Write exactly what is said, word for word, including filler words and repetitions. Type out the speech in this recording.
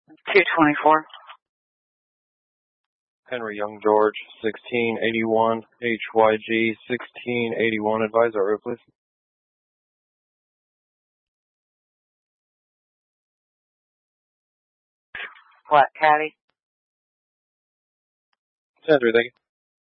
two twenty-four. Henry Young George, sixteen eighty-one, H Y G, sixteen eighty-one. Advise our route, please. What, Caddy? ten three, thank you.